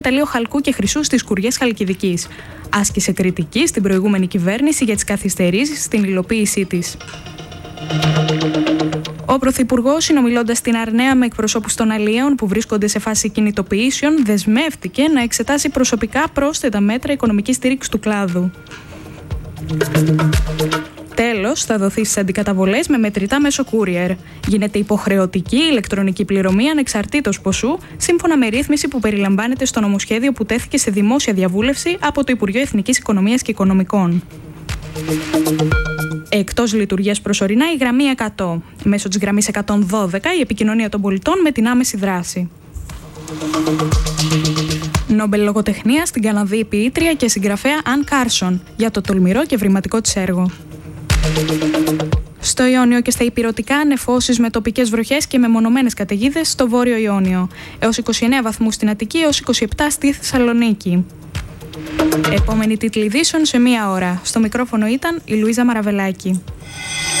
μεταλλείο χαλκού και χρυσού στις Κουριές Χαλκιδικής. Άσκησε κριτική στην προηγούμενη κυβέρνηση για τις καθυστερήσεις στην υλοποίησή της. Ο Πρωθυπουργός, συνομιλώντας στην Αρναία με εκπροσώπους των αλλιέων που βρίσκονται σε φάση κινητοποιήσεων, δεσμεύτηκε να εξετάσει προσωπικά πρόσθετα μέτρα οικονομικής στήριξης του κλάδου. Τέλος, θα δοθεί στις αντικαταβολές με μετρητά μέσω courier. Γίνεται υποχρεωτική ηλεκτρονική πληρωμή ανεξαρτήτως ποσού, σύμφωνα με ρύθμιση που περιλαμβάνεται στο νομοσχέδιο που τέθηκε σε δημόσια διαβούλευση από το Υπουργείο Εθνικής Οικονομίας και Οικονομικών. Εκτός λειτουργίας προσωρινά η γραμμή 100. Μέσω της γραμμής 112 η επικοινωνία των πολιτών με την άμεση δράση. Νόμπελ λογοτεχνίας στην Καναδή ποιήτρια και συγγραφέα Αν Κάρσον για το τολμηρό και ευρηματικό της έργο. Στο Ιόνιο και στα Ηπειρωτικά νεφώσεις με τοπικές βροχές και μεμονωμένες καταιγίδες στο Βόρειο Ιόνιο. Έως 29 βαθμούς στην Αττική, έως 27 στη Θεσσαλονίκη. Επόμενη τίτλη ειδήσεων σε μία ώρα. Στο μικρόφωνο ήταν η Λουίζα Μαραβελάκη.